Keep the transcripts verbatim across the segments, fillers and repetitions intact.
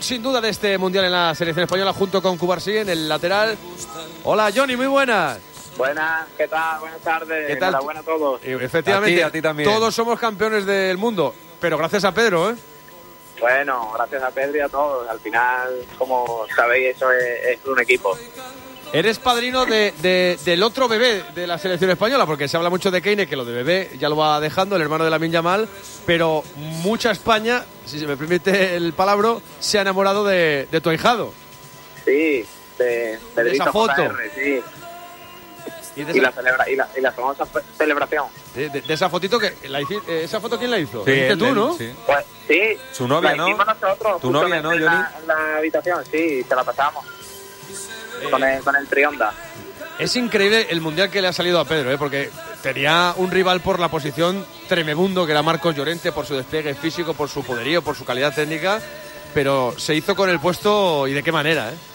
sin duda de este Mundial en la selección española junto con Cubarsí en el lateral. Hola Johnny, muy buenas. Buenas, ¿qué tal? Buenas tardes. ¿Qué tal? Enhorabuena a todos. Efectivamente, a ti, a ti también. Todos somos campeones del mundo, pero gracias a Pedro, ¿eh? Bueno, gracias a Pedro y a todos. Al final, como sabéis, eso es, es un equipo. Eres padrino de, de, del otro bebé de la selección española, porque se habla mucho de Kane, que lo de bebé ya lo va dejando, el hermano de Lamine Yamal, pero mucha España, si se me permite el palabra, se ha enamorado de, de tu ahijado. Sí, de Pedrito esa foto. J R, sí. Y, de Y esa, la, celebra, y, la, y la famosa fe- celebración. de, de- de esa fotito que la hici- eh, esa foto ¿quién la hizo? Sí, La hiciste él, tú, él, ¿no? sí. Pues sí. Su novia, la ¿no? hicimos nosotros. Tu novia, ¿no, justamente en Johnny? la, en la habitación, sí, se la pasamos. Eh, Con el, con el Trionda. Es increíble el mundial que le ha salido a Pedro, ¿eh? Porque tenía un rival por la posición tremebundo, que era Marcos Llorente, por su despliegue físico, por su poderío, por su calidad técnica, pero se hizo con el puesto y de qué manera, ¿eh?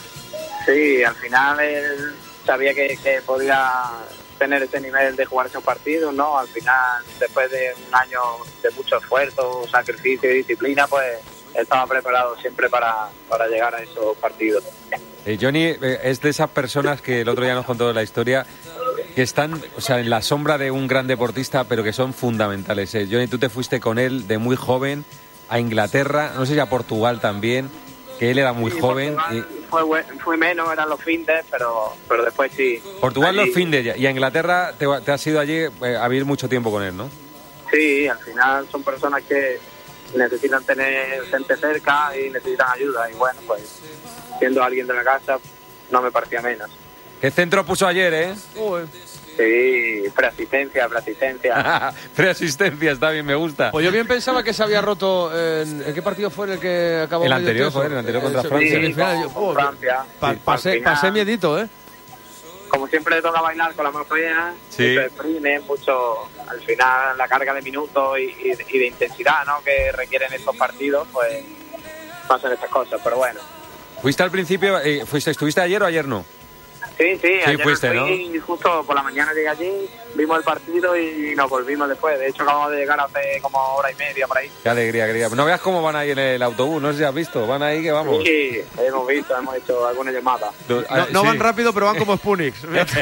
Sí, al final él sabía que, que podía tener ese nivel de jugar esos partidos, ¿no? Al final, después de un año de mucho esfuerzo, sacrificio y disciplina, pues estaba preparado siempre para, para llegar a esos partidos. Eh, Johnny eh, es de esas personas que el otro día nos contó la historia, que están, o sea, en la sombra de un gran deportista, pero que son fundamentales. Eh, Johnny, tú te fuiste con él de muy joven a Inglaterra, no sé si a Portugal también, que él era muy Sí, joven. Portugal Y... Fue, bue- fue menos, eran los findes, pero, pero después sí. Portugal Allí- los findes, y a Inglaterra te, te has ido allí eh, a vivir mucho tiempo con él, ¿no? Sí, al final son personas que necesitan tener gente cerca y necesitan ayuda. Y bueno, pues siendo alguien de la casa, no me parecía menos. ¿Qué centro puso ayer, eh? Uy. Sí, preasistencia, preasistencia. Preasistencia, está bien, me gusta. Pues yo bien pensaba que se había roto en, ¿en qué partido fue en el que acabó? El medio anterior, tieso? joder, el anterior contra Eh, Francia. Sí, semifinal. con- Yo, con oh, Francia. pa- Sí, pasé, al final, pasé miedito, ¿eh? Como siempre le toca bailar con la más fea, Sí. mucho sprint, mucho, al final la carga de minutos y, y- y de intensidad, ¿no?, que requieren estos partidos, pues pasan estas cosas, pero bueno. ¿Fuiste al principio, eh, fuiste, estuviste ayer o ayer no? Sí, sí, ayer fuiste, fui y justo por la mañana llegué allí, vimos el partido y nos volvimos después. De hecho, acabamos de llegar hace como hora y media por ahí. Qué alegría, alegría. No veas cómo van ahí en el autobús, no sé si has visto, van ahí que vamos. Sí, hemos visto, hemos hecho alguna llamada. No, Ah, no sí. van rápido, pero van como Spunix.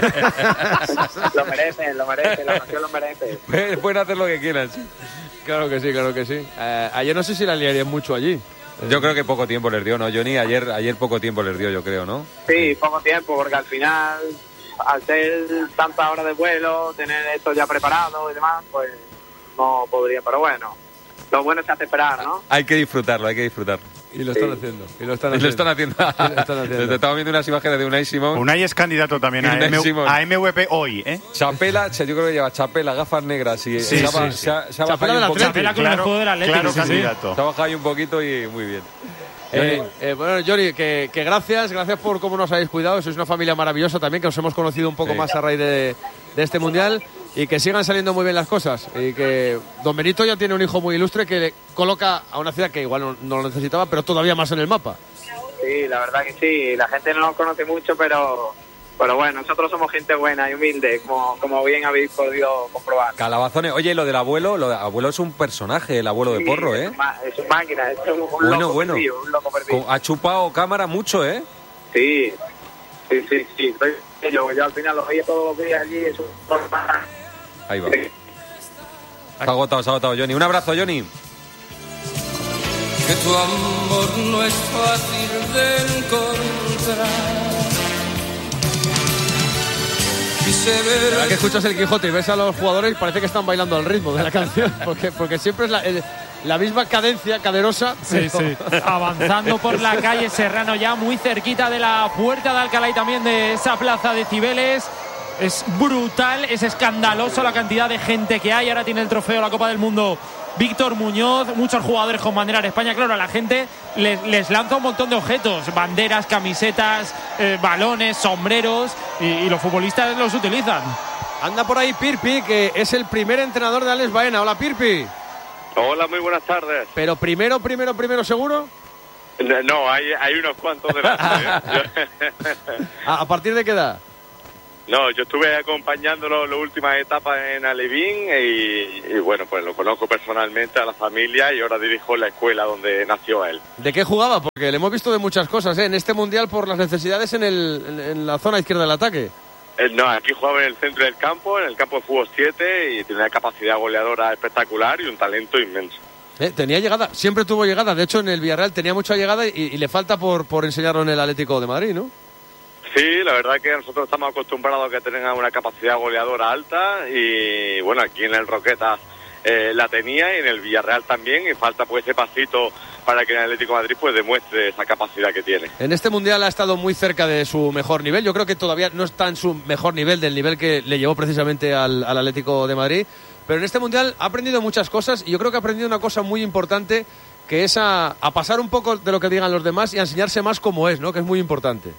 Lo merecen, lo merecen, la nación lo merece. Pueden hacer lo que quieran, sí. Claro que sí, claro que sí. Eh, ayer no sé si la liarían mucho allí. Yo creo que poco tiempo les dio, ¿no, Johnny? Ayer, ayer poco tiempo les dio, yo creo, ¿no? Sí, poco tiempo, porque al final, al ser tantas horas de vuelo, tener esto ya preparado y demás, pues no podría. Pero bueno, lo bueno se hace esperar, ¿no? Hay que disfrutarlo, hay que disfrutarlo. Y lo están Sí. haciendo. Y lo están Y haciendo. lo están haciendo. Sí, lo están haciendo. Estamos viendo unas imágenes de Unai Simón. Unai es candidato también a, Unai M- Simón. a M V P hoy, ¿eh? Chapela, yo creo que lleva chapela, gafas negras y Sí, se, ha, sí, ba- sí. se ha- se ha Chapela bajado ahí del un poquito. Atlético. Chapela con el juego del Atlético. claro sí, sí. candidato. Se ha bajado ahí un poquito y muy bien. Eh, eh, bueno, Johnny, que, que gracias, gracias por cómo nos habéis cuidado. Sois una familia maravillosa también, que os hemos conocido un poco Sí. más a raíz de, de este mundial y que sigan saliendo muy bien las cosas. Y que Don Benito ya tiene un hijo muy ilustre que le coloca a una ciudad que igual no, no lo necesitaba, pero todavía más en el mapa. Sí, la verdad que sí. La gente no nos conoce mucho, pero, pero bueno, nosotros somos gente buena y humilde, como, como bien habéis podido comprobar. Calabazones. Oye, lo del abuelo, lo de abuelo es un personaje, el abuelo de Sí, Porro, es ¿eh? un ma- Es un máquina, es un, un Bueno, loco bueno. perdido, un loco perdido. Con- Ha chupado cámara mucho, ¿eh? Sí, sí, sí, sí. Estoy- Yo, yo al final lo veía todos los días allí, es un... Ahí va. Se ha agotado, se ha agotado, Johnny. Un abrazo, Johnny. Que tu amor no es fácil de encontrar. Y se ve Ahora que escuchas el Quijote y ves a los jugadores, parece que están bailando al ritmo de la canción, porque, porque siempre es la, el- la misma cadencia caderosa. Sí, pero- sí. Avanzando por la calle Serrano, ya muy cerquita de la puerta de Alcalá y también de esa plaza de Cibeles. Es brutal, es escandaloso la cantidad de gente que hay. Ahora tiene el trofeo de la Copa del Mundo Víctor Muñoz, muchos jugadores con bandera de España. Claro, a la gente les, les lanza un montón de objetos, banderas, camisetas, eh, balones, sombreros, y, y los futbolistas los utilizan. Anda por ahí Pirpi, que es el primer entrenador de Alex Baena. Hola, Pirpi. Hola, muy buenas tardes. Pero primero, primero, primero, ¿seguro? No, hay, hay unos cuantos delante. ¿eh? ¿A, a partir de qué edad? No, yo estuve acompañándolo en las últimas etapas en Alevín y, y bueno, pues lo conozco personalmente a la familia y ahora dirijo la escuela donde nació él. ¿De qué jugaba? Porque le hemos visto de muchas cosas, ¿eh? En este Mundial por las necesidades en, el, en, en la zona izquierda del ataque. Eh, no, aquí jugaba en el centro del campo, en el campo de fútbol siete y tiene una capacidad goleadora espectacular y un talento inmenso. Eh, tenía llegada, siempre tuvo llegada. De hecho, en el Villarreal tenía mucha llegada y, y le falta por, por enseñarlo en el Atlético de Madrid, ¿no? Sí, la verdad que nosotros estamos acostumbrados a que tengan una capacidad goleadora alta y bueno, aquí en el Roquetas eh, la tenía y en el Villarreal también y falta pues ese pasito para que en el Atlético de Madrid pues demuestre esa capacidad que tiene. En este Mundial ha estado muy cerca de su mejor nivel. Yo creo que todavía no está en su mejor nivel, del nivel que le llevó precisamente al, al Atlético de Madrid, pero en este Mundial ha aprendido muchas cosas y yo creo que ha aprendido una cosa muy importante, que es a, a pasar un poco de lo que digan los demás y a enseñarse más como es, ¿no? Que es muy importante.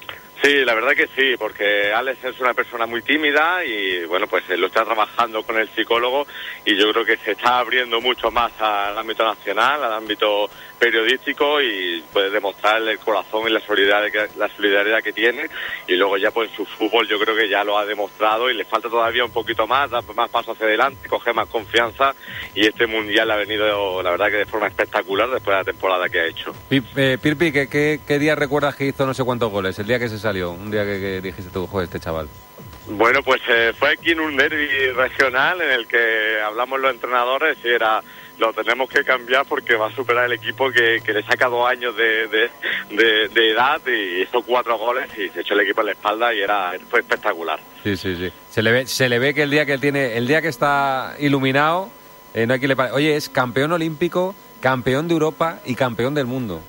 Sí, la verdad que sí, porque Alex es una persona muy tímida y bueno, pues lo está trabajando con el psicólogo y yo creo que se está abriendo mucho más al ámbito nacional, al ámbito periodístico y puede demostrar el corazón y la solidaridad que, la solidaridad que tiene y luego ya pues su fútbol yo creo que ya lo ha demostrado y le falta todavía un poquito más, dar más pasos hacia adelante, coger más confianza y este Mundial ha venido la verdad que de forma espectacular después de la temporada que ha hecho. Eh, Pirpi, ¿qué, qué, ¿qué día recuerdas que hizo no sé cuántos goles? El día que se salió, un día que, que dijiste tú, joder, este chaval. Bueno, pues eh, fue aquí en un derbi regional en el que hablamos los entrenadores y era, lo tenemos que cambiar porque va a superar el equipo que, que le saca dos años de, de, de, de edad y hizo cuatro goles y se echó el equipo en la espalda y era fue espectacular. Sí, sí, sí. Se le ve, se le ve que el día que tiene, el día que está iluminado, eh, no hay quien le pare. Oye, es campeón olímpico, campeón de Europa y campeón del mundo.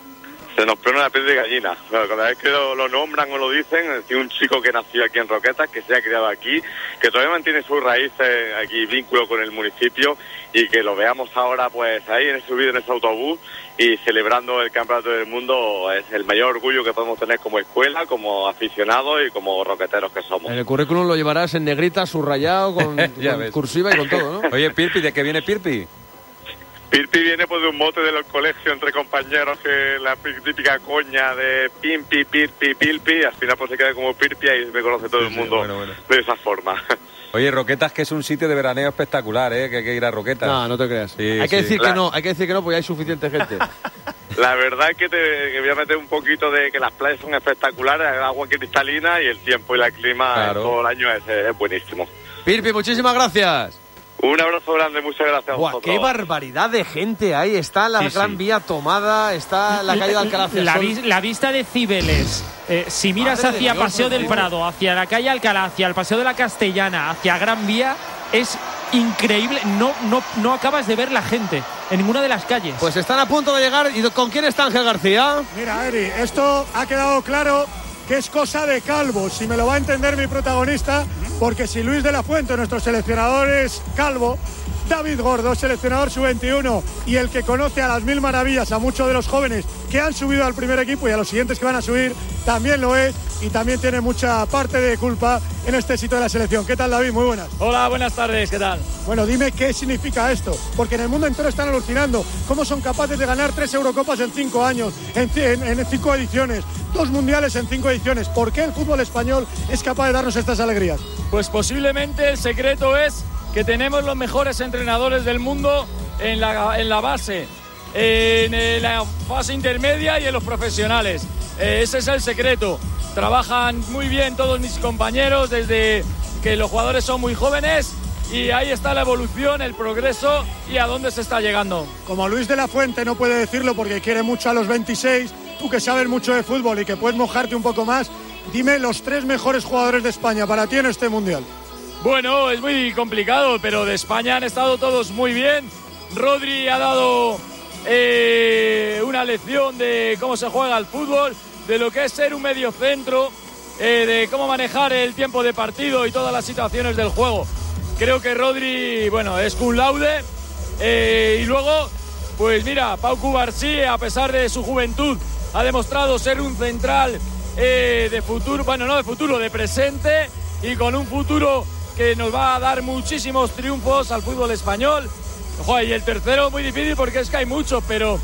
Se nos pone una piel de gallina. Cada vez que lo, lo nombran o lo dicen, es un chico que nació aquí en Roquetas, que se ha criado aquí, que todavía mantiene sus raíces aquí, vínculo con el municipio, y que lo veamos ahora pues ahí en subido en ese autobús y celebrando el campeonato del mundo es el mayor orgullo que podemos tener como escuela, como aficionados y como roqueteros que somos. En el currículum lo llevarás en negrita, subrayado, con, con cursiva y con todo, ¿no? Oye, Pirpi, ¿de qué viene Pirpi? Pirpi viene pues de un mote de los colegios entre compañeros, que la típica coña de Pimpi, Pirpi, Pilpi, al final pues se queda como Pirpi y me conoce todo sí, el mundo sí, bueno, bueno. de esa forma. Oye, Roquetas, que es un sitio de veraneo espectacular, ¿eh? Que hay que ir a Roquetas. No, no te creas. Sí, hay que sí. decir la... que no, hay que decir que no, porque hay suficiente gente. La verdad es que te que voy a meter un poquito de que las playas son espectaculares, el agua cristalina y el tiempo y el clima claro. todo el año es, es buenísimo. Pirpi, muchísimas gracias. Un abrazo grande, muchas gracias a Buah, vosotros. ¡Qué barbaridad de gente hay! Está la sí, Gran sí. Vía tomada, está la calle de Alcalá hacia la, Sol. vi, la vista de Cibeles. Eh, si miras Madre hacia de Dios, Paseo del Prado, hacia la calle Alcalá, hacia el Paseo de la Castellana, hacia Gran Vía, es increíble. No, no, no acabas de ver la gente en ninguna de las calles. Pues están a punto de llegar. ¿Y con quién está Ángel García? Mira, Eri, esto ha quedado claro que es cosa de calvo, si me lo va a entender mi protagonista, porque si Luis de la Fuente, nuestro seleccionador, es calvo, David Gordo, seleccionador sub veintiuno y el que conoce a las mil maravillas a muchos de los jóvenes que han subido al primer equipo y a los siguientes que van a subir, también lo es y también tiene mucha parte de culpa en este éxito de la selección. ¿Qué tal, David? Muy buenas. Hola, buenas tardes, ¿qué tal? Bueno, dime qué significa esto, porque en el mundo entero están alucinando cómo son capaces de ganar tres Eurocopas en cinco años, en, en, en cinco ediciones, dos mundiales en cinco ediciones. ¿Por qué el fútbol español es capaz de darnos estas alegrías? Pues posiblemente el secreto es que tenemos los mejores entrenadores del mundo en la, en la base, en la fase intermedia y en los profesionales. Eh, ese es el secreto. Trabajan muy bien todos mis compañeros desde que los jugadores son muy jóvenes y ahí está la evolución, el progreso y a dónde se está llegando. Como Luis de la Fuente no puede decirlo porque quiere mucho a los veintiséis, tú que sabes mucho de fútbol y que puedes mojarte un poco más, dime los tres mejores jugadores de España para ti en este Mundial. Bueno, es muy complicado, pero de España han estado todos muy bien. Rodri ha dado eh, una lección de cómo se juega al fútbol, de lo que es ser un mediocentro, eh, de cómo manejar el tiempo de partido y todas las situaciones del juego. Creo que Rodri, bueno, es cum laude. Eh, y luego, pues mira, Pau Cubarsí, a pesar de su juventud, ha demostrado ser un central eh, de futuro, bueno, no de futuro, de presente y con un futuro que nos va a dar muchísimos triunfos al fútbol español. Joder, y el tercero muy difícil porque es que hay muchos, pero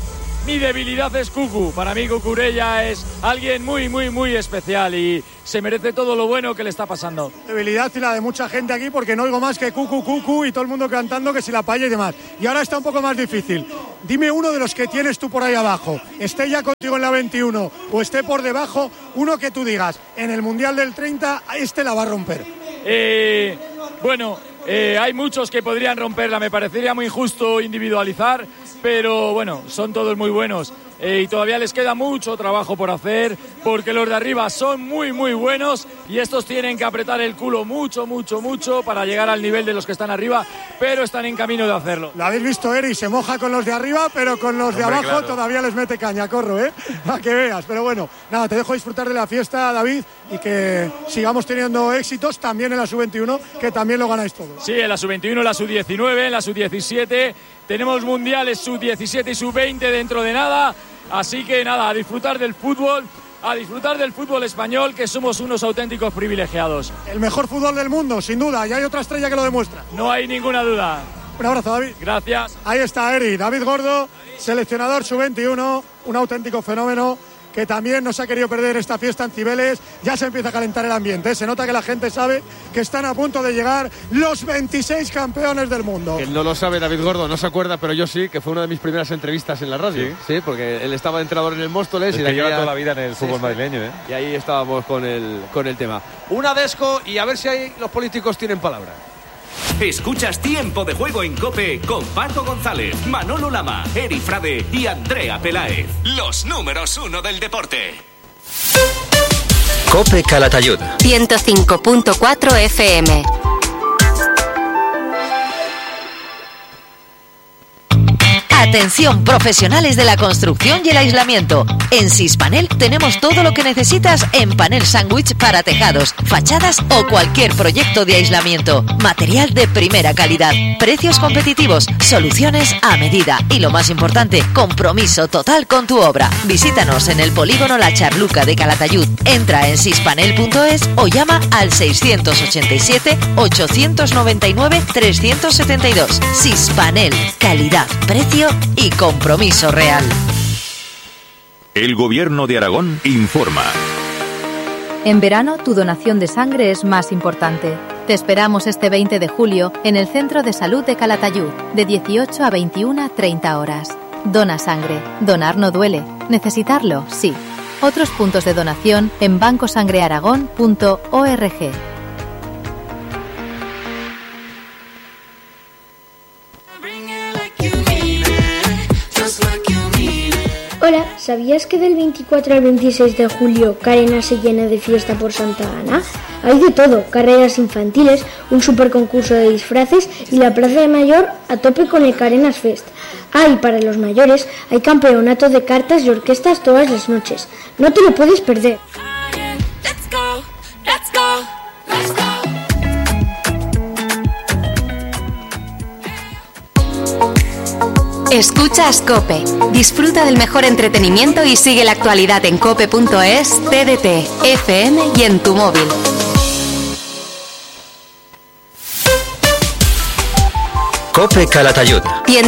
mi debilidad es Cucu. Para mí Cucurella es alguien muy, muy, muy especial y se merece todo lo bueno que le está pasando. Debilidad y la de mucha gente aquí porque no oigo más que Cucu, Cucu y todo el mundo cantando que si la paella y demás. Y ahora está un poco más difícil. Dime uno de los que tienes tú por ahí abajo, esté ya contigo en la veintiuno o esté por debajo, uno que tú digas, en el Mundial del treinta este la va a romper. Eh, bueno, eh, hay muchos que podrían romperla, me parecería muy injusto individualizar, pero bueno, son todos muy buenos. Eh, y todavía les queda mucho trabajo por hacer porque los de arriba son muy muy buenos y estos tienen que apretar el culo mucho mucho mucho para llegar al nivel de los que están arriba, pero están en camino de hacerlo. Lo habéis visto, Eri, se moja con los de arriba, pero con los de Hombre, abajo claro. todavía les mete caña, corro, ¿eh? Para que veas, pero bueno, nada, te dejo disfrutar de la fiesta, David, y que sigamos teniendo éxitos también en la sub veintiuno, que también lo ganáis todos. Sí, en la sub veintiuno, en la sub diecinueve, en la sub diecisiete, tenemos mundiales sub diecisiete y sub veinte dentro de nada. Así que nada, a disfrutar del fútbol, a disfrutar del fútbol español, que somos unos auténticos privilegiados. El mejor fútbol del mundo, sin duda, y hay otra estrella que lo demuestra. No hay ninguna duda. Un abrazo, David. Gracias. Ahí está Eri, David Gordo, seleccionador sub veintiuno, un auténtico fenómeno que también no se ha querido perder esta fiesta en Cibeles. Ya se empieza a calentar el ambiente, ¿eh? Se nota que la gente sabe que están a punto de llegar los veintiséis campeones del mundo. Que no lo sabe David Gordo, no se acuerda, pero yo sí, que fue una de mis primeras entrevistas en la radio. Sí, sí, porque él estaba de entrenador en el Móstoles. Es y que de lleva aquella... toda la vida en el fútbol sí, madrileño, ¿eh? Y ahí estábamos con el, con el tema. Una desco y a ver si ahí los políticos tienen palabra. Escuchas Tiempo de Juego en COPE con Paco González, Manolo Lama, Eri Frade y Andrea Peláez. Los números uno del deporte. COPE Calatayud ciento cinco punto cuatro F M. Atención, profesionales de la construcción y el aislamiento. En Sispanel tenemos todo lo que necesitas en panel sándwich para tejados, fachadas o cualquier proyecto de aislamiento. Material de primera calidad, precios competitivos, soluciones a medida y lo más importante, compromiso total con tu obra. Visítanos en el polígono La Charluca de Calatayud. Entra en sispanel punto es o llama al seiscientos ochenta y siete, ochocientos noventa y nueve, trescientos setenta y dos. Sispanel, calidad, precio y compromiso real. El Gobierno de Aragón informa. En verano, tu donación de sangre es más importante. Te esperamos este veinte de julio en el Centro de Salud de Calatayud, de dieciocho a veintiuna, treinta horas. Dona sangre. Donar no duele. Necesitarlo, sí. Otros puntos de donación en banco sangre aragón punto org. Hola, ¿sabías que del veinticuatro al veintiséis de julio Carena se llena de fiesta por Santa Ana? Hay de todo, carreras infantiles, un super concurso de disfraces y la Plaza de Mayor a tope con el Carenas Fest. Ah, y para los mayores hay campeonato de cartas y orquestas todas las noches. No te lo puedes perder. Let's go, let's go, let's go. Escuchas COPE. Disfruta del mejor entretenimiento y sigue la actualidad en cope punto es, T D T, F M y en tu móvil. COPE Calatayud.